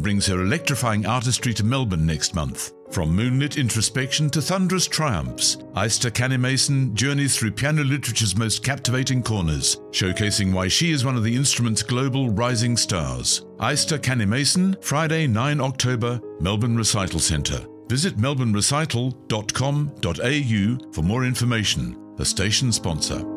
brings her electrifying artistry to Melbourne next month. From moonlit introspection to thunderous triumphs, Aista Kannemason journeys through piano literature's most captivating corners, showcasing why she is one of the instrument's global rising stars. Aista Kannemason, Friday 9 October, Melbourne Recital Centre. Visit melbournerecital.com.au for more information. The station sponsor.